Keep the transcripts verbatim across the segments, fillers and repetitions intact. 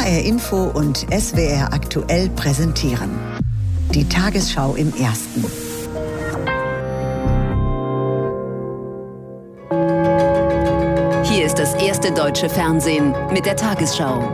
H R Info und S W R aktuell präsentieren. Die Tagesschau im Ersten. Hier ist das erste deutsche Fernsehen mit der Tagesschau.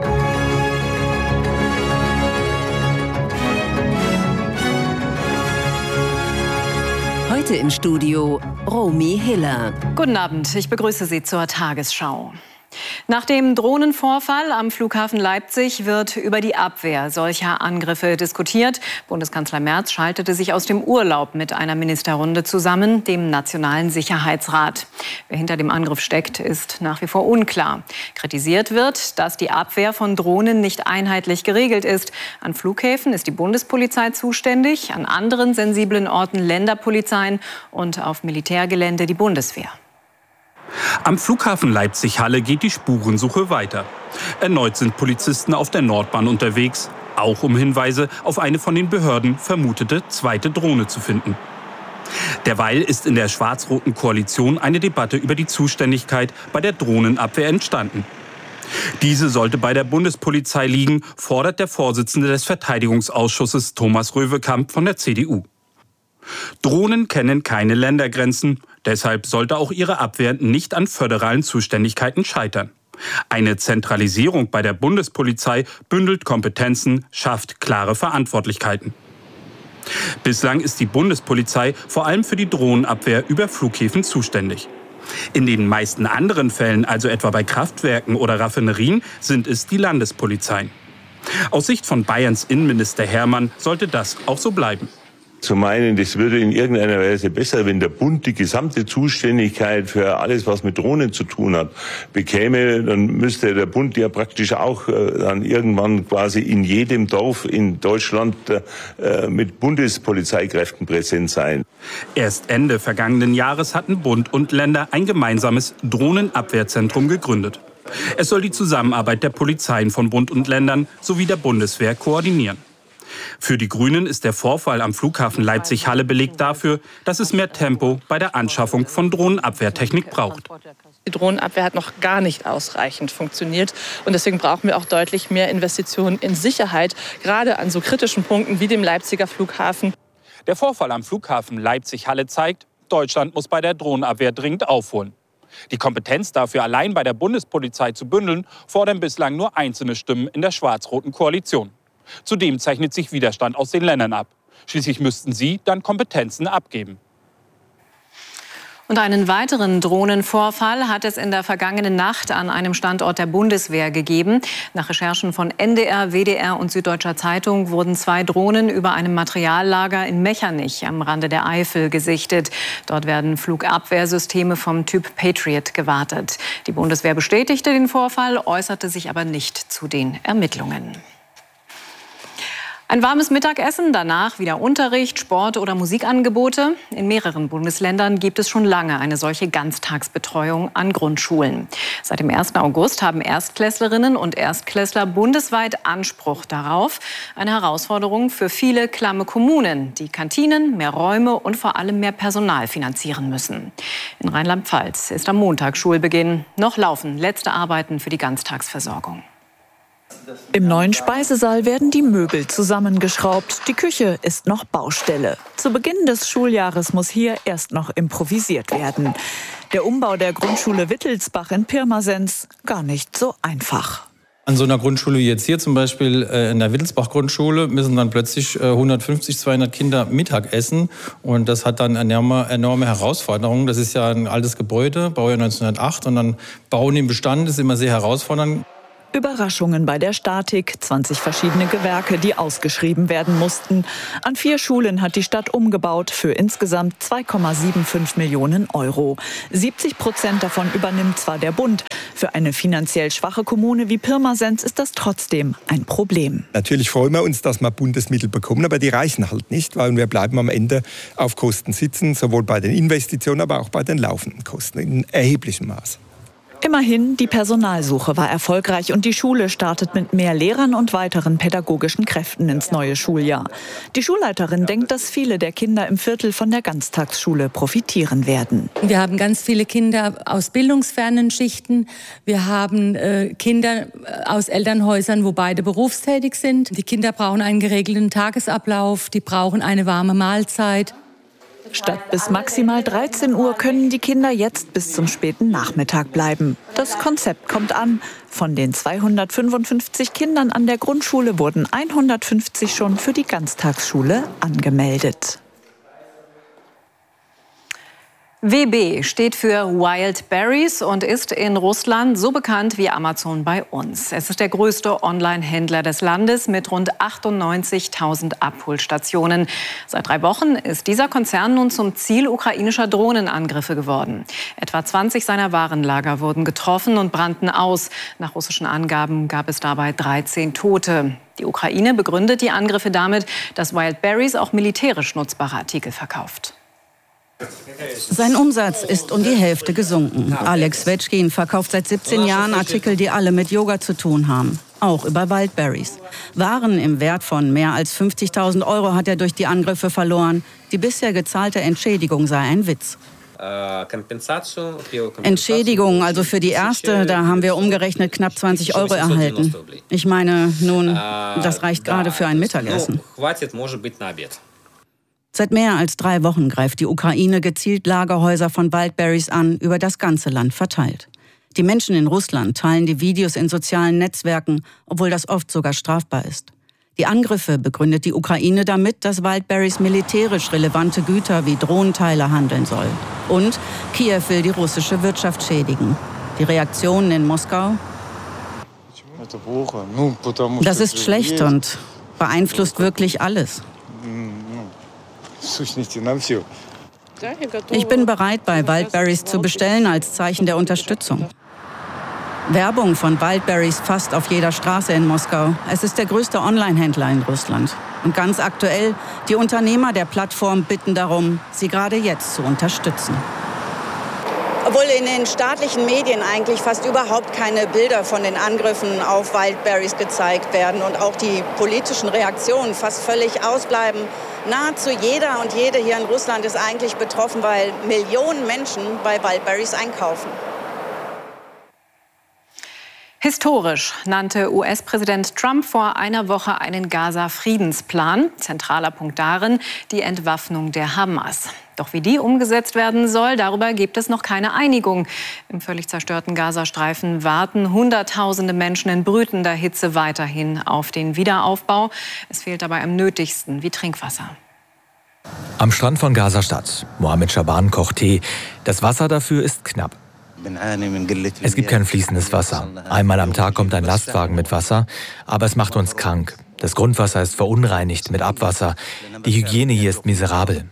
Heute im Studio Romy Hiller. Guten Abend, ich begrüße Sie zur Tagesschau. Nach dem Drohnenvorfall am Flughafen Leipzig wird über die Abwehr solcher Angriffe diskutiert. Bundeskanzler Merz schaltete sich aus dem Urlaub mit einer Ministerrunde zusammen, dem Nationalen Sicherheitsrat. Wer hinter dem Angriff steckt, ist nach wie vor unklar. Kritisiert wird, dass die Abwehr von Drohnen nicht einheitlich geregelt ist. An Flughäfen ist die Bundespolizei zuständig, an anderen sensiblen Orten Länderpolizeien und auf Militärgelände die Bundeswehr. Am Flughafen Leipzig-Halle geht die Spurensuche weiter. Erneut sind Polizisten auf der Nordbahn unterwegs, auch um Hinweise auf eine von den Behörden vermutete zweite Drohne zu finden. Derweil ist in der schwarz-roten Koalition eine Debatte über die Zuständigkeit bei der Drohnenabwehr entstanden. Diese sollte bei der Bundespolizei liegen, fordert der Vorsitzende des Verteidigungsausschusses Thomas Röwekamp von der C D U. Drohnen kennen keine Ländergrenzen, deshalb sollte auch ihre Abwehr nicht an föderalen Zuständigkeiten scheitern. Eine Zentralisierung bei der Bundespolizei bündelt Kompetenzen, schafft klare Verantwortlichkeiten. Bislang ist die Bundespolizei vor allem für die Drohnenabwehr über Flughäfen zuständig. In den meisten anderen Fällen, also etwa bei Kraftwerken oder Raffinerien, sind es die Landespolizeien. Aus Sicht von Bayerns Innenminister Hermann sollte das auch so bleiben. Zu meinen, das würde in irgendeiner Weise besser, wenn der Bund die gesamte Zuständigkeit für alles, was mit Drohnen zu tun hat, bekäme, dann müsste der Bund ja praktisch auch äh, dann irgendwann quasi in jedem Dorf in Deutschland äh, mit Bundespolizeikräften präsent sein. Erst Ende vergangenen Jahres hatten Bund und Länder ein gemeinsames Drohnenabwehrzentrum gegründet. Es soll die Zusammenarbeit der Polizeien von Bund und Ländern sowie der Bundeswehr koordinieren. Für die Grünen ist der Vorfall am Flughafen Leipzig-Halle Beleg dafür, dass es mehr Tempo bei der Anschaffung von Drohnenabwehrtechnik braucht. Die Drohnenabwehr hat noch gar nicht ausreichend funktioniert. Und deswegen brauchen wir auch deutlich mehr Investitionen in Sicherheit, gerade an so kritischen Punkten wie dem Leipziger Flughafen. Der Vorfall am Flughafen Leipzig-Halle zeigt, Deutschland muss bei der Drohnenabwehr dringend aufholen. Die Kompetenz dafür allein bei der Bundespolizei zu bündeln, fordern bislang nur einzelne Stimmen in der schwarz-roten Koalition. Zudem zeichnet sich Widerstand aus den Ländern ab. Schließlich müssten sie dann Kompetenzen abgeben. Und einen weiteren Drohnenvorfall hat es in der vergangenen Nacht an einem Standort der Bundeswehr gegeben. Nach Recherchen von N D R, W D R und Süddeutscher Zeitung wurden zwei Drohnen über einem Materiallager in Mechernich am Rande der Eifel gesichtet. Dort werden Flugabwehrsysteme vom Typ Patriot gewartet. Die Bundeswehr bestätigte den Vorfall, äußerte sich aber nicht zu den Ermittlungen. Ein warmes Mittagessen, danach wieder Unterricht, Sport- oder Musikangebote. In mehreren Bundesländern gibt es schon lange eine solche Ganztagsbetreuung an Grundschulen. Seit dem ersten August haben Erstklässlerinnen und Erstklässler bundesweit Anspruch darauf. Eine Herausforderung für viele klamme Kommunen, die Kantinen, mehr Räume und vor allem mehr Personal finanzieren müssen. In Rheinland-Pfalz ist am Montag Schulbeginn. Noch laufen letzte Arbeiten für die Ganztagsversorgung. Im neuen Speisesaal werden die Möbel zusammengeschraubt. Die Küche ist noch Baustelle. Zu Beginn des Schuljahres muss hier erst noch improvisiert werden. Der Umbau der Grundschule Wittelsbach in Pirmasens gar nicht so einfach. An so einer Grundschule wie jetzt hier zum Beispiel äh, in der Wittelsbach-Grundschule müssen dann plötzlich äh, hundertfünfzig, zweihundert Kinder Mittag essen. Und das hat dann enorme, enorme Herausforderungen. Das ist ja ein altes Gebäude, Baujahr neunzehnhundertacht. Und dann Bauen im Bestand ist immer sehr herausfordernd. Überraschungen bei der Statik, zwanzig verschiedene Gewerke, die ausgeschrieben werden mussten. An vier Schulen hat die Stadt umgebaut für insgesamt zwei Komma fünfundsiebzig Millionen Euro. siebzig Prozent davon übernimmt zwar der Bund. Für eine finanziell schwache Kommune wie Pirmasens ist das trotzdem ein Problem. Natürlich freuen wir uns, dass wir Bundesmittel bekommen, aber die reichen halt nicht, weil wir bleiben am Ende auf Kosten sitzen, sowohl bei den Investitionen, aber auch bei den laufenden Kosten in erheblichem Maß. Immerhin, die Personalsuche war erfolgreich und die Schule startet mit mehr Lehrern und weiteren pädagogischen Kräften ins neue Schuljahr. Die Schulleiterin denkt, dass viele der Kinder im Viertel von der Ganztagsschule profitieren werden. Wir haben ganz viele Kinder aus bildungsfernen Schichten. Wir haben äh, Kinder aus Elternhäusern, wo beide berufstätig sind. Die Kinder brauchen einen geregelten Tagesablauf, die brauchen eine warme Mahlzeit. Statt bis maximal dreizehn Uhr können die Kinder jetzt bis zum späten Nachmittag bleiben. Das Konzept kommt an. Von den zweihundertfünfundfünfzig Kindern an der Grundschule wurden hundertfünfzig schon für die Ganztagsschule angemeldet. W B steht für Wild Berries und ist in Russland so bekannt wie Amazon bei uns. Es ist der größte Online-Händler des Landes mit rund achtundneunzigtausend Abholstationen. Seit drei Wochen ist dieser Konzern nun zum Ziel ukrainischer Drohnenangriffe geworden. Etwa zwanzig seiner Warenlager wurden getroffen und brannten aus. Nach russischen Angaben gab es dabei dreizehn Tote. Die Ukraine begründet die Angriffe damit, dass Wild Berries auch militärisch nutzbare Artikel verkauft. Sein Umsatz ist um die Hälfte gesunken. Alex Svechkin verkauft seit siebzehn Jahren Artikel, die alle mit Yoga zu tun haben. Auch über Wild Berries. Waren im Wert von mehr als fünfzigtausend Euro hat er durch die Angriffe verloren. Die bisher gezahlte Entschädigung sei ein Witz. Entschädigung, also für die erste, da haben wir umgerechnet knapp zwanzig Euro erhalten. Ich meine, nun, das reicht gerade für ein Mittagessen. Seit mehr als drei Wochen greift die Ukraine gezielt Lagerhäuser von Wild Berries an, über das ganze Land verteilt. Die Menschen in Russland teilen die Videos in sozialen Netzwerken, obwohl das oft sogar strafbar ist. Die Angriffe begründet die Ukraine damit, dass Wild Berries militärisch relevante Güter wie Drohnenteile handeln soll. Und Kiew will die russische Wirtschaft schädigen. Die Reaktionen in Moskau? Das ist schlecht und beeinflusst wirklich alles. Ich bin bereit, bei Wild Berries zu bestellen als Zeichen der Unterstützung. Werbung von Wild Berries fast auf jeder Straße in Moskau. Es ist der größte Online-Händler in Russland. Und ganz aktuell, die Unternehmer der Plattform bitten darum, sie gerade jetzt zu unterstützen. Obwohl in den staatlichen Medien eigentlich fast überhaupt keine Bilder von den Angriffen auf Wild Berries gezeigt werden und auch die politischen Reaktionen fast völlig ausbleiben. Nahezu jeder und jede hier in Russland ist eigentlich betroffen, weil Millionen Menschen bei Wild Berries einkaufen. Historisch nannte U S-Präsident Trump vor einer Woche einen Gaza-Friedensplan. Zentraler Punkt darin die Entwaffnung der Hamas. Doch wie die umgesetzt werden soll, darüber gibt es noch keine Einigung. Im völlig zerstörten Gazastreifen warten Hunderttausende Menschen in brütender Hitze weiterhin auf den Wiederaufbau. Es fehlt dabei am nötigsten wie Trinkwasser. Am Strand von Gaza-Stadt. Mohammed Shaban kocht Tee. Das Wasser dafür ist knapp. Es gibt kein fließendes Wasser. Einmal am Tag kommt ein Lastwagen mit Wasser, aber es macht uns krank. Das Grundwasser ist verunreinigt mit Abwasser. Die Hygiene hier ist miserabel.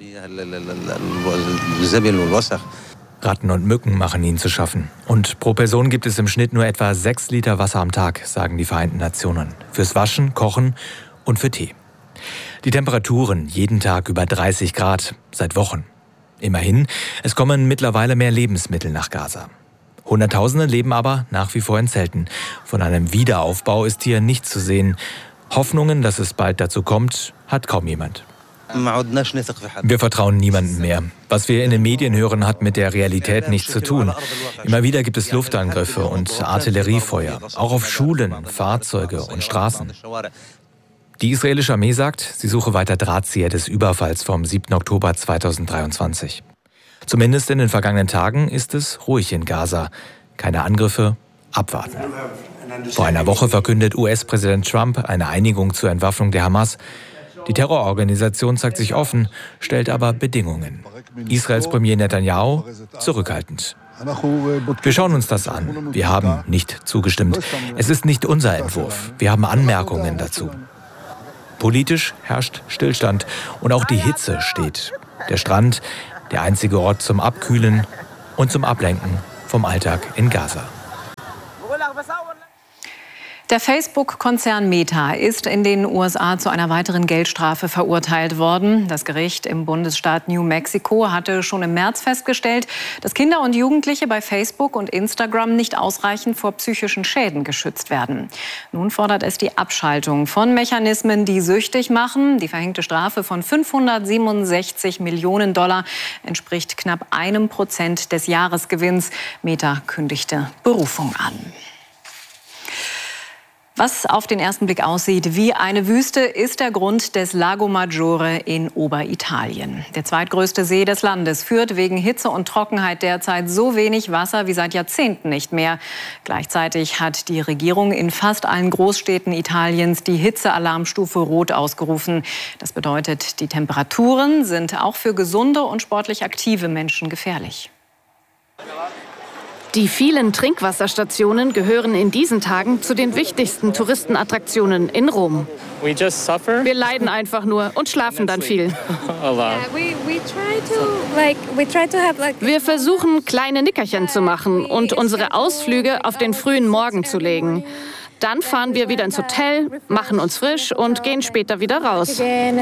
Ratten und Mücken machen ihnen zu schaffen. Und pro Person gibt es im Schnitt nur etwa sechs Liter Wasser am Tag, sagen die Vereinten Nationen. Fürs Waschen, Kochen und für Tee. Die Temperaturen jeden Tag über dreißig Grad, seit Wochen. Immerhin, es kommen mittlerweile mehr Lebensmittel nach Gaza. Hunderttausende leben aber nach wie vor in Zelten. Von einem Wiederaufbau ist hier nichts zu sehen. Hoffnungen, dass es bald dazu kommt, hat kaum jemand. Wir vertrauen niemandem mehr. Was wir in den Medien hören, hat mit der Realität nichts zu tun. Immer wieder gibt es Luftangriffe und Artilleriefeuer, auch auf Schulen, Fahrzeuge und Straßen. Die israelische Armee sagt, sie suche weiter Drahtzieher des Überfalls vom siebten Oktober zweitausenddreiundzwanzig. Zumindest in den vergangenen Tagen ist es ruhig in Gaza. Keine Angriffe, abwarten. Vor einer Woche verkündet U S-Präsident Trump eine Einigung zur Entwaffnung der Hamas. Die Terrororganisation zeigt sich offen, stellt aber Bedingungen. Israels Premier Netanyahu zurückhaltend. Wir schauen uns das an. Wir haben nicht zugestimmt. Es ist nicht unser Entwurf. Wir haben Anmerkungen dazu. Politisch herrscht Stillstand und auch die Hitze steht. Der Strand, der einzige Ort zum Abkühlen und zum Ablenken vom Alltag in Gaza. Der Facebook-Konzern Meta ist in den U S A zu einer weiteren Geldstrafe verurteilt worden. Das Gericht im Bundesstaat New Mexico hatte schon im März festgestellt, dass Kinder und Jugendliche bei Facebook und Instagram nicht ausreichend vor psychischen Schäden geschützt werden. Nun fordert es die Abschaltung von Mechanismen, die süchtig machen. Die verhängte Strafe von fünfhundertsiebenundsechzig Millionen Dollar entspricht knapp einem Prozent des Jahresgewinns. Meta kündigte Berufung an. Was auf den ersten Blick aussieht wie eine Wüste, ist der Grund des Lago Maggiore in Oberitalien. Der zweitgrößte See des Landes führt wegen Hitze und Trockenheit derzeit so wenig Wasser wie seit Jahrzehnten nicht mehr. Gleichzeitig hat die Regierung in fast allen Großstädten Italiens die Hitzealarmstufe Rot ausgerufen. Das bedeutet, die Temperaturen sind auch für gesunde und sportlich aktive Menschen gefährlich. Die vielen Trinkwasserstationen gehören in diesen Tagen zu den wichtigsten Touristenattraktionen in Rom. Wir leiden einfach nur und schlafen dann viel. Wir versuchen, kleine Nickerchen zu machen und unsere Ausflüge auf den frühen Morgen zu legen. Dann fahren wir wieder ins Hotel, machen uns frisch und gehen später wieder raus.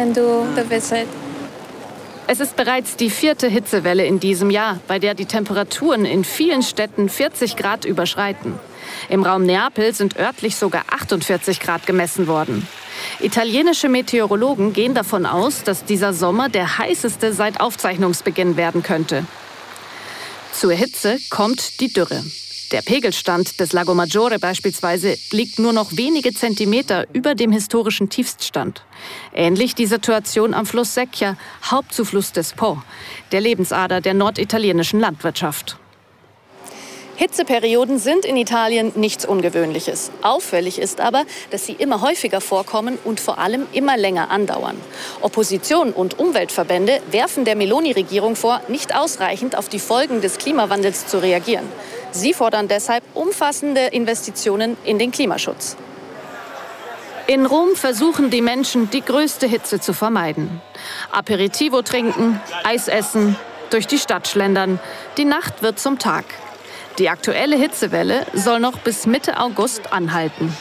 Es ist bereits die vierte Hitzewelle in diesem Jahr, bei der die Temperaturen in vielen Städten vierzig Grad überschreiten. Im Raum Neapel sind örtlich sogar achtundvierzig Grad gemessen worden. Italienische Meteorologen gehen davon aus, dass dieser Sommer der heißeste seit Aufzeichnungsbeginn werden könnte. Zur Hitze kommt die Dürre. Der Pegelstand des Lago Maggiore beispielsweise liegt nur noch wenige Zentimeter über dem historischen Tiefststand. Ähnlich die Situation am Fluss Secchia, Hauptzufluss des Po, der Lebensader der norditalienischen Landwirtschaft. Hitzeperioden sind in Italien nichts Ungewöhnliches. Auffällig ist aber, dass sie immer häufiger vorkommen und vor allem immer länger andauern. Opposition und Umweltverbände werfen der Meloni-Regierung vor, nicht ausreichend auf die Folgen des Klimawandels zu reagieren. Sie fordern deshalb umfassende Investitionen in den Klimaschutz. In Rom versuchen die Menschen, die größte Hitze zu vermeiden. Aperitivo trinken, Eis essen, durch die Stadt schlendern. Die Nacht wird zum Tag. Die aktuelle Hitzewelle soll noch bis Mitte August anhalten.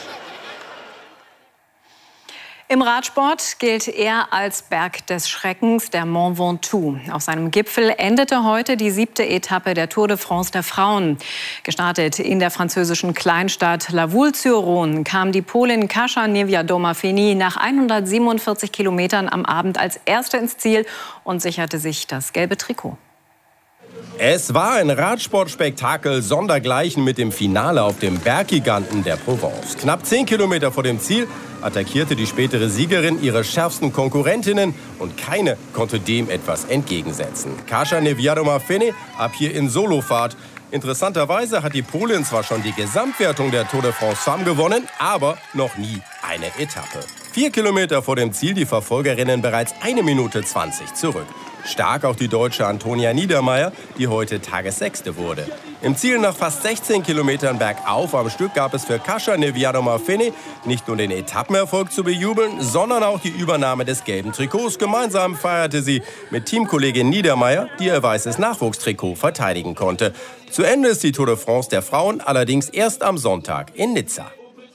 Im Radsport gilt er als Berg des Schreckens, der Mont Ventoux. Auf seinem Gipfel endete heute die siebte Etappe der Tour de France der Frauen. Gestartet in der französischen Kleinstadt La Voulte-sur-Rhône kam die Polin Kasia Niewiadoma-Feni nach hundertsiebenundvierzig Kilometern am Abend als Erste ins Ziel und sicherte sich das gelbe Trikot. Es war ein Radsportspektakel sondergleichen mit dem Finale auf dem Berggiganten der Provence. Knapp zehn Kilometer vor dem Ziel attackierte die spätere Siegerin ihre schärfsten Konkurrentinnen und keine konnte dem etwas entgegensetzen. Kasia Niewiadoma-Feni ab hier in Solofahrt. Interessanterweise hat die Polin zwar schon die Gesamtwertung der Tour de France Femmes gewonnen, aber noch nie eine Etappe. Vier Kilometer vor dem Ziel die Verfolgerinnen bereits eine Minute zwanzig zurück. Stark auch die Deutsche Antonia Niedermeier, die heute Tagessechste wurde. Im Ziel nach fast sechzehn Kilometern bergauf am Stück gab es für Kasia Niewiadoma-Feni nicht nur den Etappenerfolg zu bejubeln, sondern auch die Übernahme des gelben Trikots. Gemeinsam feierte sie mit Teamkollegin Niedermeier, die ihr weißes Nachwuchstrikot verteidigen konnte. Zu Ende ist die Tour de France der Frauen allerdings erst am Sonntag in Nizza.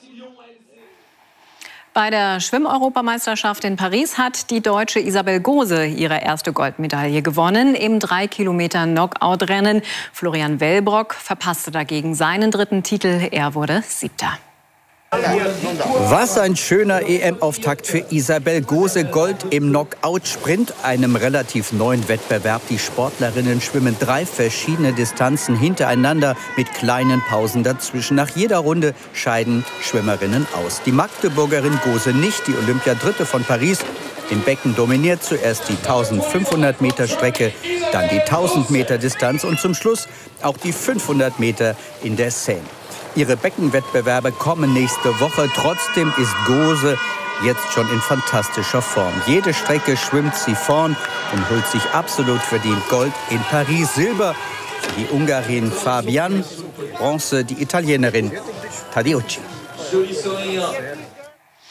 Bei der Schwimm-Europameisterschaft in Paris hat die Deutsche Isabel Gose ihre erste Goldmedaille gewonnen im drei Kilometer Knockout-Rennen. Florian Wellbrock verpasste dagegen seinen dritten Titel. Er wurde Siebter. Was ein schöner E M-Auftakt für Isabel Gose. Gold im Knockout-Sprint, einem relativ neuen Wettbewerb. Die Sportlerinnen schwimmen drei verschiedene Distanzen hintereinander mit kleinen Pausen dazwischen. Nach jeder Runde scheiden Schwimmerinnen aus. Die Magdeburgerin Gose nicht, die Olympiadritte von Paris. Im Becken dominiert zuerst die eintausendfünfhundert Meter Strecke, dann die tausend Meter Distanz und zum Schluss auch die fünfhundert Meter in der Seine. Ihre Beckenwettbewerbe kommen nächste Woche. Trotzdem ist Gose jetzt schon in fantastischer Form. Jede Strecke schwimmt sie vorn und holt sich absolut verdient Gold in Paris. Silber für die Ungarin Fabian, Bronze die Italienerin Tadeucci.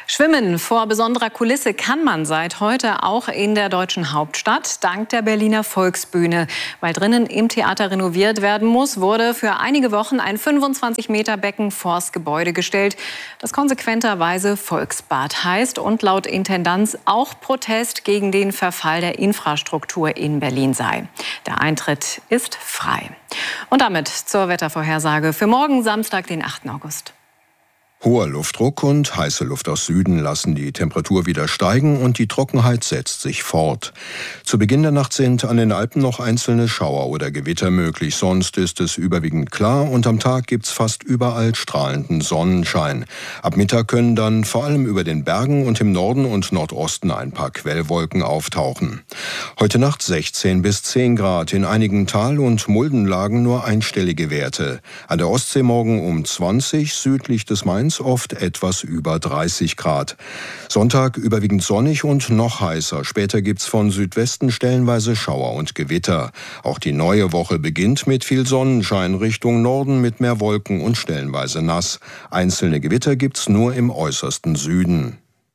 Schwimmen vor besonderer Kulisse kann man seit heute auch in der deutschen Hauptstadt, dank der Berliner Volksbühne. Weil drinnen im Theater renoviert werden muss, wurde für einige Wochen ein fünfundzwanzig Meter Becken vors Gebäude gestellt, das konsequenterweise Volksbad heißt und laut Intendanz auch Protest gegen den Verfall der Infrastruktur in Berlin sei. Der Eintritt ist frei. Und damit zur Wettervorhersage für morgen Samstag, den achten August. Hoher Luftdruck und heiße Luft aus Süden lassen die Temperatur wieder steigen und die Trockenheit setzt sich fort. Zu Beginn der Nacht sind an den Alpen noch einzelne Schauer oder Gewitter möglich, sonst ist es überwiegend klar und am Tag gibt's fast überall strahlenden Sonnenschein. Ab Mittag können dann vor allem über den Bergen und im Norden und Nordosten ein paar Quellwolken auftauchen. Heute Nacht sechzehn bis zehn Grad, in einigen Tal- und Muldenlagen nur einstellige Werte. An der Ostsee morgen um zwanzig, südlich des Mains oft etwas über dreißig Grad. Sonntag überwiegend sonnig und noch heißer. Später gibt's von Südwesten stellenweise Schauer und Gewitter. Auch die neue Woche beginnt mit viel Sonnenschein, Richtung Norden mit mehr Wolken und stellenweise nass. Einzelne Gewitter gibt's nur im äußersten Süden.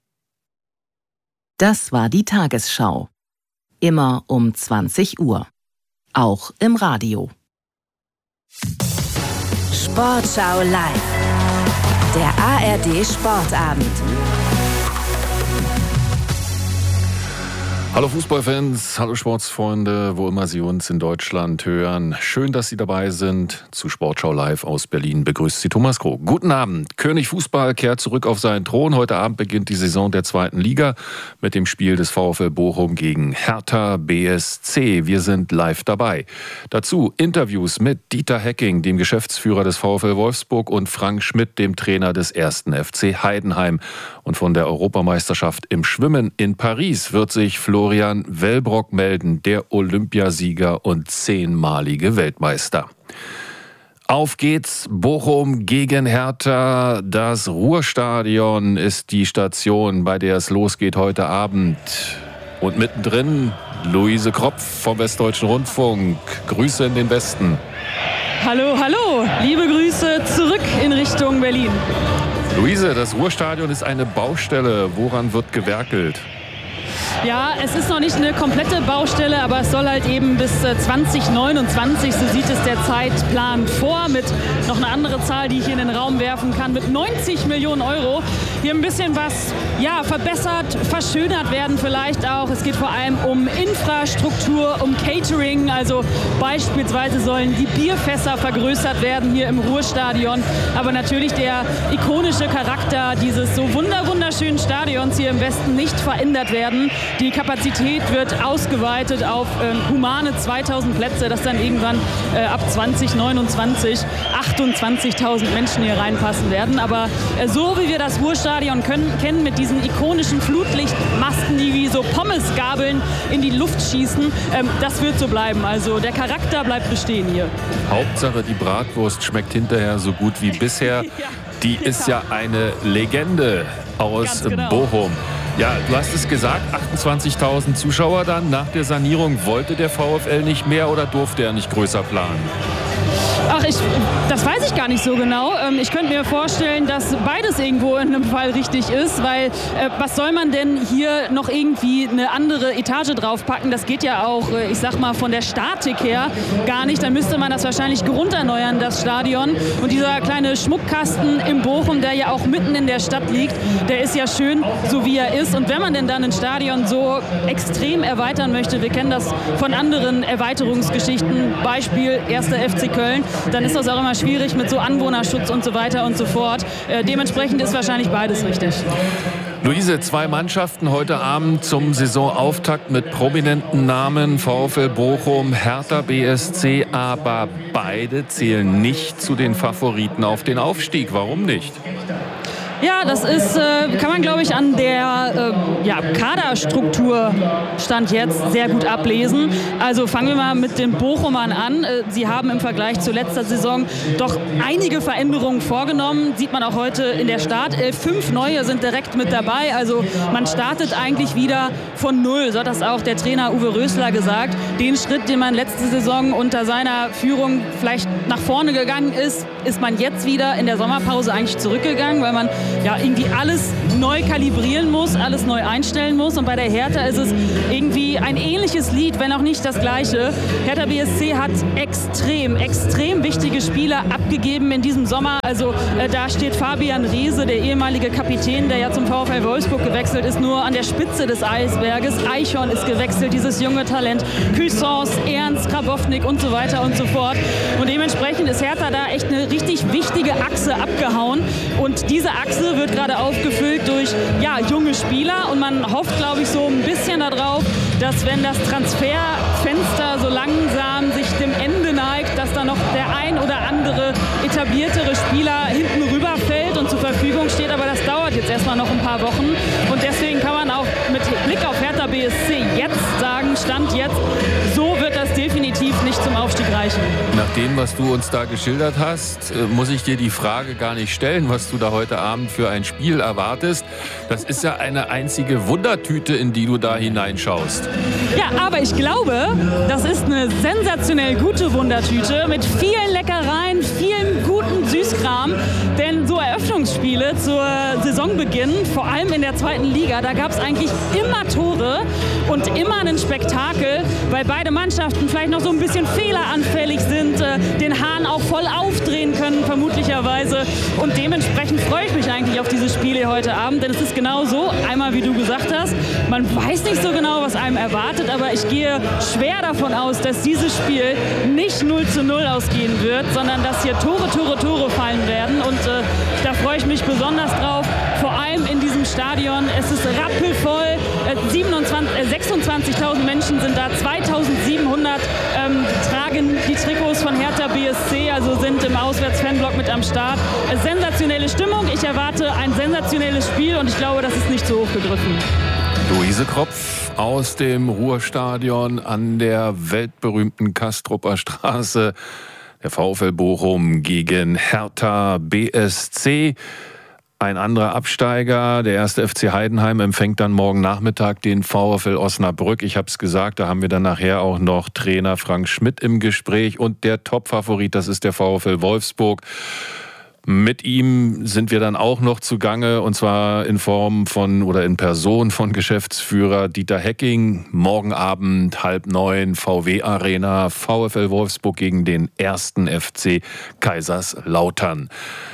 Das war die Tagesschau. Immer um zwanzig Uhr. Auch im Radio. Sportschau live. Der A R D-Sportabend. Hallo Fußballfans, hallo Sportsfreunde, wo immer Sie uns in Deutschland hören. Schön, dass Sie dabei sind. Zu Sportschau live aus Berlin begrüßt Sie Thomas Krog. Guten Abend. König Fußball kehrt zurück auf seinen Thron. Heute Abend beginnt die Saison der zweiten Liga mit dem Spiel des VfL Bochum gegen Hertha B S C. Wir sind live dabei. Dazu Interviews mit Dieter Hecking, dem Geschäftsführer des VfL Wolfsburg, und Frank Schmidt, dem Trainer des ersten F C Heidenheim. Und von der Europameisterschaft im Schwimmen in Paris wird sich Florian Florian Wellbrock melden, der Olympiasieger und zehnmalige Weltmeister. Auf geht's, Bochum gegen Hertha. Das Ruhrstadion ist die Station, bei der es losgeht heute Abend. Und mittendrin Luise Kropf vom Westdeutschen Rundfunk. Grüße in den Westen. Hallo, hallo, liebe Grüße zurück in Richtung Berlin. Luise, das Ruhrstadion ist eine Baustelle. Woran wird gewerkelt? Ja, es ist noch nicht eine komplette Baustelle, aber es soll halt eben bis zwanzig neunundzwanzig, so sieht es der Zeitplan vor, mit noch eine andere Zahl, die ich hier in den Raum werfen kann, mit neunzig Millionen Euro. Hier ein bisschen was, ja, verbessert, verschönert werden vielleicht auch. Es geht vor allem um Infrastruktur, um Catering, also beispielsweise sollen die Bierfässer vergrößert werden hier im Ruhrstadion, aber natürlich der ikonische Charakter dieses so wunder wunderschönen Stadions hier im Westen nicht verändert werden. Die Kapazität wird ausgeweitet auf äh, humane zweitausend Plätze, dass dann irgendwann äh, ab zwanzig neunundzwanzig achtundzwanzigtausend Menschen hier reinpassen werden. Aber äh, so wie wir das Ruhrstadion können, kennen, mit diesen ikonischen Flutlichtmasten, die wie so Pommesgabeln in die Luft schießen, ähm, das wird so bleiben. Also der Charakter bleibt bestehen hier. Hauptsache, die Bratwurst schmeckt hinterher so gut wie bisher. Die ist ja eine Legende aus genau. Bochum. Ja, du hast es gesagt, achtundzwanzigtausend Zuschauer dann nach der Sanierung. Wollte der VfL nicht mehr oder durfte er nicht größer planen? Ach, ich, das weiß ich gar nicht so genau. Ich könnte mir vorstellen, dass beides irgendwo in einem Fall richtig ist, weil äh, was soll man denn hier noch irgendwie eine andere Etage draufpacken? Das geht ja auch, ich sag mal, von der Statik her gar nicht. Dann müsste man das wahrscheinlich grunderneuern, das Stadion. Und dieser kleine Schmuckkasten im Bochum, der ja auch mitten in der Stadt liegt, der ist ja schön, so wie er ist. Und wenn man denn dann ein Stadion so extrem erweitern möchte, wir kennen das von anderen Erweiterungsgeschichten, Beispiel erster F C Köln, dann ist das auch immer schwierig mit so Anwohnerschutz und so weiter und so fort. Äh, dementsprechend ist wahrscheinlich beides richtig. Luise, zwei Mannschaften heute Abend zum Saisonauftakt mit prominenten Namen, VfL Bochum, Hertha B S C, aber beide zählen nicht zu den Favoriten auf den Aufstieg. Warum nicht? Ja, das ist, äh, kann man, glaube ich, an der äh, ja, Kaderstruktur Stand jetzt sehr gut ablesen. Also fangen wir mal mit den Bochumern an. Äh, sie haben im Vergleich zu letzter Saison doch einige Veränderungen vorgenommen. Sieht man auch heute in der Startelf. Fünf neue sind direkt mit dabei. Also man startet eigentlich wieder von Null. So hat das auch der Trainer Uwe Rösler gesagt. Den Schritt, den man letzte Saison unter seiner Führung vielleicht nach vorne gegangen ist, ist man jetzt wieder in der Sommerpause eigentlich zurückgegangen, weil man ja, irgendwie alles neu kalibrieren muss, alles neu einstellen muss. Und bei der Hertha ist es irgendwie ein ähnliches Lied, wenn auch nicht das gleiche. Hertha B S C hat extrem, extrem wichtige Spieler abgegeben in diesem Sommer. Also äh, da steht Fabian Riese, der ehemalige Kapitän, der ja zum VfL Wolfsburg gewechselt ist, nur an der Spitze des Eisberges. Eichhorn ist gewechselt, dieses junge Talent. Cuisance, Ernst, Grabownik und so weiter und so fort. Und dementsprechend ist Hertha da echt eine richtig wichtige Achse abgehauen. Und diese Achse wird gerade aufgefüllt durch ja, junge Spieler. Und man hofft, glaube ich, so ein bisschen darauf, dass wenn das Transferfenster so langsam sich dem Ende neigt, dass da noch der ein oder andere etabliertere Spieler hinten rüberfällt und zur Verfügung steht. Aber das dauert jetzt erstmal noch ein paar Wochen. Und deswegen kann man auch mit Blick auf Hertha B S C jetzt sagen, Stand jetzt, so wird das definitiv nicht zum Aufstieg reichen. Nach dem, was du uns da geschildert hast, muss ich dir die Frage gar nicht stellen, was du da heute Abend für ein Spiel erwartest. Das ist ja eine einzige Wundertüte, in die du da hineinschaust. Ja, aber ich glaube, das ist eine sensationell gute Wundertüte mit vielen Leckereien, vielen guten Süßkram. Denn so Eröffnungsspiele zur Saisonbeginn, vor allem in der zweiten Liga, da gab es eigentlich immer Tore und immer ein Spektakel, weil beide Mannschaften vielleicht noch so ein bisschen fehleranfällig sind, äh, den Hahn auch voll aufdrehen können, vermutlicherweise. Und dementsprechend freue ich mich eigentlich auf diese Spiele heute Abend, denn es ist genau so, einmal wie du gesagt hast, man weiß nicht so genau, was einem erwartet, aber ich gehe schwer davon aus, dass dieses Spiel nicht null zu null ausgehen wird, sondern dass hier Tore, Tore, Tore fallen werden. Und äh, da freue ich mich besonders drauf, vor allem in diesem Stadion. Es ist rappelvoll, äh, sechsundzwanzigtausend Menschen sind da, zweitausendsiebenhundert ähm, tragen die Trikots von Hertha B S C, also sind im Auswärtsfanblock mit am Start. Äh, sensationelle Stimmung, ich erwarte ein sensationelles Spiel und ich glaube, das ist nicht zu hoch gegriffen. Luise Kropf aus dem Ruhrstadion an der weltberühmten Kastrupper Straße. Der VfL Bochum gegen Hertha B S C. Ein anderer Absteiger, der erste F C Heidenheim, empfängt dann morgen Nachmittag den VfL Osnabrück. Ich habe es gesagt, da haben wir dann nachher auch noch Trainer Frank Schmidt im Gespräch. Und der Top-Favorit, das ist der VfL Wolfsburg. Mit ihm sind wir dann auch noch zugange, und zwar in Form von oder in Person von Geschäftsführer Dieter Hecking. Morgen Abend halb neun, V W Arena, VfL Wolfsburg gegen den ersten F C Kaiserslautern.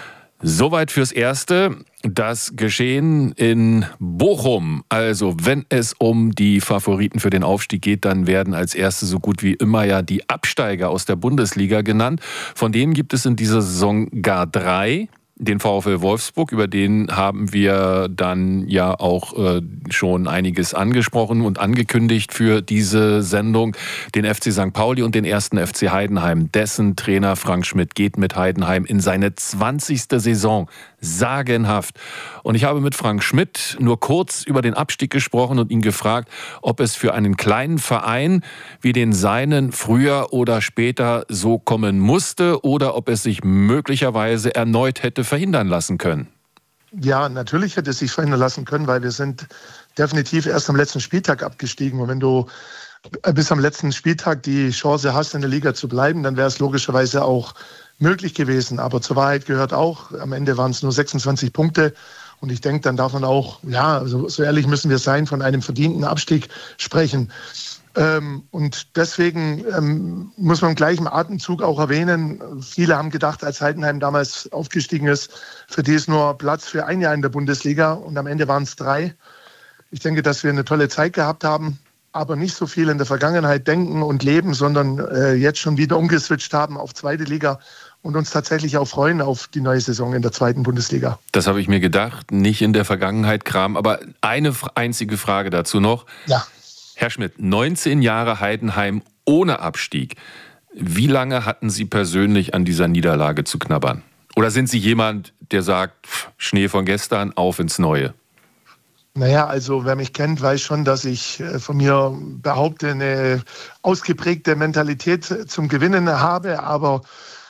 Soweit fürs Erste. Das Geschehen in Bochum. Also wenn es um die Favoriten für den Aufstieg geht, dann werden als Erste so gut wie immer ja die Absteiger aus der Bundesliga genannt. Von denen gibt es in dieser Saison gar drei. Den VfL Wolfsburg, über den haben wir dann ja auch äh, schon einiges angesprochen und angekündigt für diese Sendung. Den F C Sankt Pauli und den ersten F C Heidenheim. Dessen Trainer Frank Schmidt geht mit Heidenheim in seine zwanzigste Saison. Sagenhaft. Und ich habe mit Frank Schmidt nur kurz über den Abstieg gesprochen und ihn gefragt, ob es für einen kleinen Verein wie den seinen früher oder später so kommen musste oder ob es sich möglicherweise erneut hätte verhindern lassen können. Ja, natürlich hätte es sich verhindern lassen können, weil wir sind definitiv erst am letzten Spieltag abgestiegen. Und wenn du bis am letzten Spieltag die Chance hast, in der Liga zu bleiben, dann wäre es logischerweise auch möglich gewesen. Aber zur Wahrheit gehört auch, am Ende waren es nur sechsundzwanzig Punkte. Und ich denke, dann darf man auch, ja, also so ehrlich müssen wir sein, von einem verdienten Abstieg sprechen. Ähm, und deswegen ähm, muss man im gleichen Atemzug auch erwähnen, viele haben gedacht, als Heidenheim damals aufgestiegen ist, für die ist nur Platz für ein Jahr in der Bundesliga und am Ende waren es drei. Ich denke, dass wir eine tolle Zeit gehabt haben, aber nicht so viel in der Vergangenheit denken und leben, sondern äh, jetzt schon wieder umgeswitcht haben auf zweite Liga und uns tatsächlich auch freuen auf die neue Saison in der zweiten Bundesliga. Das habe ich mir gedacht, nicht in der Vergangenheit kramen, aber eine einzige Frage dazu noch. Ja. Herr Schmidt, neunzehn Jahre Heidenheim ohne Abstieg. Wie lange hatten Sie persönlich an dieser Niederlage zu knabbern? Oder sind Sie jemand, der sagt, Schnee von gestern, auf ins Neue? Naja, also wer mich kennt, weiß schon, dass ich von mir behaupte, eine ausgeprägte Mentalität zum Gewinnen habe. Aber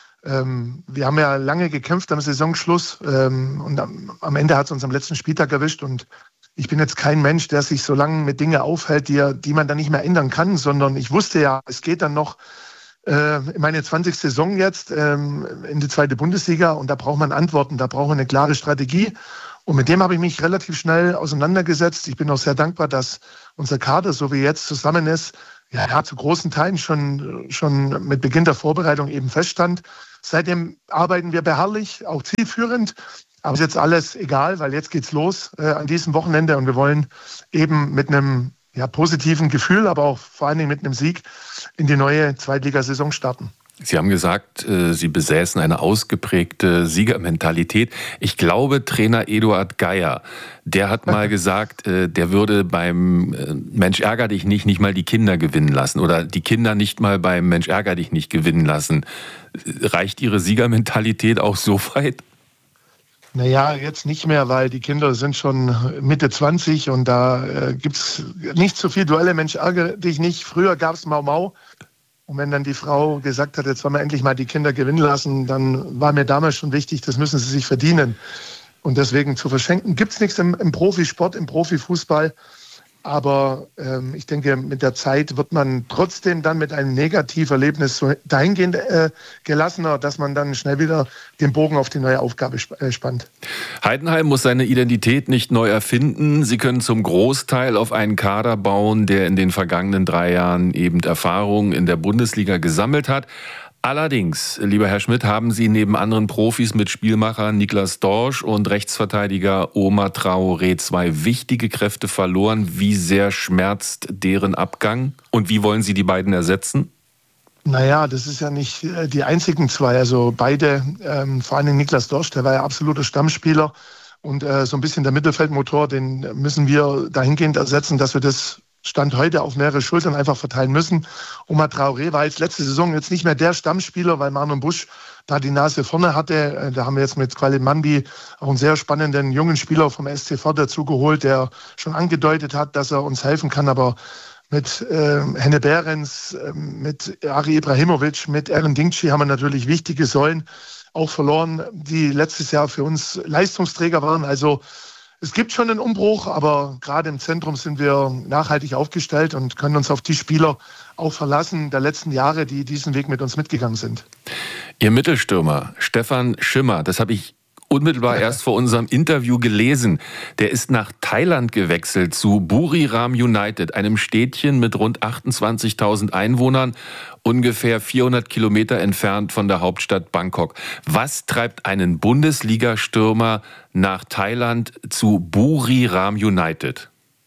ähm, wir haben ja lange gekämpft am Saisonschluss ähm, und am, am Ende hat es uns am letzten Spieltag erwischt. Und ich bin jetzt kein Mensch, der sich so lange mit Dingen aufhält, die, die man dann nicht mehr ändern kann, sondern ich wusste ja, es geht dann noch äh, in meine zwanzigste Saison jetzt ähm, in die zweite Bundesliga und da braucht man Antworten, da braucht man eine klare Strategie. Und mit dem habe ich mich relativ schnell auseinandergesetzt. Ich bin auch sehr dankbar, dass unser Kader, so wie jetzt zusammen ist, ja, zu großen Teilen schon, schon mit Beginn der Vorbereitung eben feststand. Seitdem arbeiten wir beharrlich, auch zielführend. Aber ist jetzt alles egal, weil jetzt geht's los äh, an diesem Wochenende. Und wir wollen eben mit einem ja, positiven Gefühl, aber auch vor allen Dingen mit einem Sieg in die neue Zweitligasaison starten. Sie haben gesagt, Sie besäßen eine ausgeprägte Siegermentalität. Ich glaube, Trainer Eduard Geier, der hat mal gesagt, der würde beim Mensch ärger dich nicht nicht mal die Kinder gewinnen lassen oder die Kinder nicht mal beim Mensch ärger dich nicht gewinnen lassen. Reicht Ihre Siegermentalität auch so weit? Naja, jetzt nicht mehr, weil die Kinder sind schon Mitte zwanzig und da äh, gibt es nicht so viel Duelle, Mensch ärgere dich nicht. Früher gab es Mau Mau. Und wenn dann die Frau gesagt hat, jetzt wollen wir endlich mal die Kinder gewinnen lassen, dann war mir damals schon wichtig, das müssen sie sich verdienen. Und deswegen zu verschenken gibt es nichts im, im Profisport, im Profifußball. Aber ähm, ich denke, mit der Zeit wird man trotzdem dann mit einem Negativerlebnis so dahingehend äh, gelassener, dass man dann schnell wieder den Bogen auf die neue Aufgabe sp- äh, spannt. Heidenheim muss seine Identität nicht neu erfinden. Sie können zum Großteil auf einen Kader bauen, der in den vergangenen drei Jahren eben Erfahrung in der Bundesliga gesammelt hat. Allerdings, lieber Herr Schmidt, haben Sie neben anderen Profis mit Spielmacher Niklas Dorsch und Rechtsverteidiger Omar Traoré zwei wichtige Kräfte verloren. Wie sehr schmerzt deren Abgang? Und wie wollen Sie die beiden ersetzen? Naja, das ist ja nicht die einzigen zwei. Also beide, ähm, vor allem Niklas Dorsch, der war ja absoluter Stammspieler. Und äh, so ein bisschen der Mittelfeldmotor, den müssen wir dahingehend ersetzen, dass wir das Stand heute auf mehrere Schultern einfach verteilen müssen. Omar Traoré war jetzt letzte Saison jetzt nicht mehr der Stammspieler, weil Marlon Busch da die Nase vorne hatte. Da haben wir jetzt mit Khalid Mambi auch einen sehr spannenden jungen Spieler vom S C V dazu geholt, der schon angedeutet hat, dass er uns helfen kann. Aber mit äh, Henne Behrens, äh, mit Ari Ibrahimovic, mit Eren Dingci haben wir natürlich wichtige Säulen auch verloren, die letztes Jahr für uns Leistungsträger waren. Also es gibt schon einen Umbruch, aber gerade im Zentrum sind wir nachhaltig aufgestellt und können uns auf die Spieler auch verlassen der letzten Jahre, die diesen Weg mit uns mitgegangen sind. Ihr Mittelstürmer Stefan Schimmer, das habe ich unmittelbar erst vor unserem Interview gelesen. Der ist nach Thailand gewechselt zu Buriram United, einem Städtchen mit rund achtundzwanzigtausend Einwohnern, ungefähr vierhundert Kilometer entfernt von der Hauptstadt Bangkok. Was treibt einen Bundesliga-Stürmer nach Thailand zu Buriram United?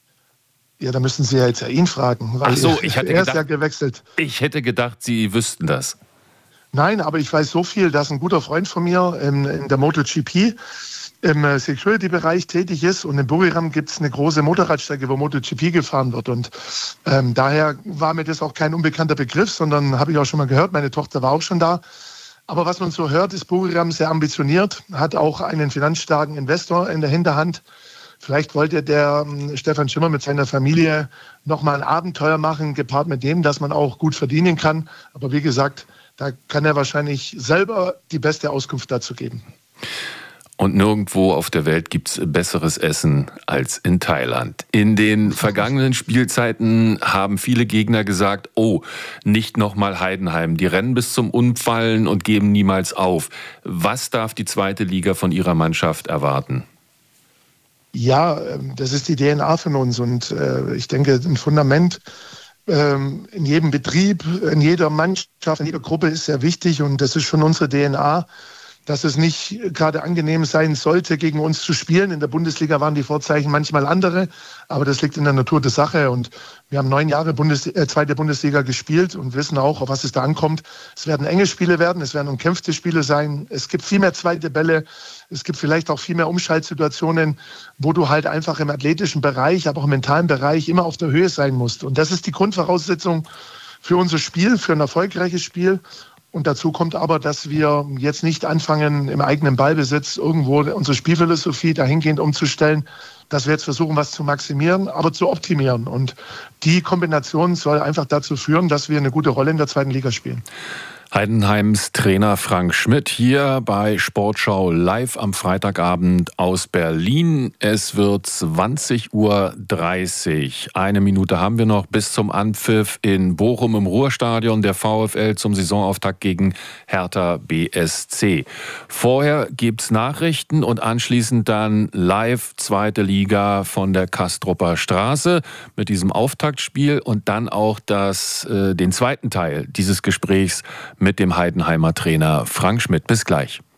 Ja, da müssen Sie ja jetzt ja ihn fragen. Weil Ach so, ich hatte er ist gedacht, ja gewechselt. Ich hätte gedacht, Sie wüssten das. Nein, aber ich weiß so viel, dass ein guter Freund von mir in, in der MotoGP im Security-Bereich tätig ist und in Buriram gibt es eine große Motorradstrecke, wo MotoGP gefahren wird und ähm, daher war mir das auch kein unbekannter Begriff, sondern habe ich auch schon mal gehört, meine Tochter war auch schon da. Aber was man so hört, ist Buriram sehr ambitioniert, hat auch einen finanzstarken Investor in der Hinterhand. Vielleicht wollte der ähm, Stefan Schimmer mit seiner Familie nochmal ein Abenteuer machen, gepaart mit dem, dass man auch gut verdienen kann. Aber wie gesagt, da kann er wahrscheinlich selber die beste Auskunft dazu geben. Und nirgendwo auf der Welt gibt es besseres Essen als in Thailand. In den vergangenen Spielzeiten haben viele Gegner gesagt, oh, nicht nochmal Heidenheim. Die rennen bis zum Umfallen und geben niemals auf. Was darf die zweite Liga von ihrer Mannschaft erwarten? Ja, das ist die D N A von uns. Und äh, ich denke, ein Fundament in jedem Betrieb, in jeder Mannschaft, in jeder Gruppe ist sehr wichtig und das ist schon unsere D N A, dass es nicht gerade angenehm sein sollte, gegen uns zu spielen. In der Bundesliga waren die Vorzeichen manchmal andere, aber das liegt in der Natur der Sache und wir haben neun Jahre Bundes- äh, zweite Bundesliga gespielt und wissen auch, auf was es da ankommt. Es werden enge Spiele werden, es werden umkämpfte Spiele sein, es gibt viel mehr zweite Bälle, es gibt vielleicht auch viel mehr Umschaltsituationen, wo du halt einfach im athletischen Bereich, aber auch im mentalen Bereich immer auf der Höhe sein musst. Und das ist die Grundvoraussetzung für unser Spiel, für ein erfolgreiches Spiel. Und dazu kommt aber, dass wir jetzt nicht anfangen, im eigenen Ballbesitz irgendwo unsere Spielphilosophie dahingehend umzustellen, dass wir jetzt versuchen, was zu maximieren, aber zu optimieren. Und die Kombination soll einfach dazu führen, dass wir eine gute Rolle in der zweiten Liga spielen. Heidenheims Trainer Frank Schmidt hier bei Sportschau live am Freitagabend aus Berlin. Es wird zwanzig Uhr dreißig. Eine Minute haben wir noch bis zum Anpfiff in Bochum im Ruhrstadion der VfL zum Saisonauftakt gegen Hertha B S C. Vorher gibt's Nachrichten und anschließend dann live zweite Liga von der Kastrupper Straße mit diesem Auftaktspiel und dann auch das, äh, den zweiten Teil dieses Gesprächs mit dem Heidenheimer Trainer Frank Schmidt. Bis gleich.